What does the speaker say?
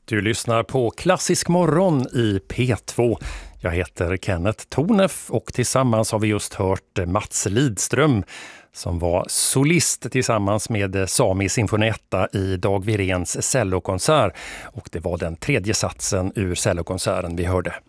Du lyssnar på Klassisk morgon i P2. Jag heter Kenneth Tornef och tillsammans har vi just hört Mats Lidström som var solist tillsammans med Sami Sinfonietta i Dag Wiréns cellokonsert. Och det var den tredje satsen ur cellokonserten vi hörde.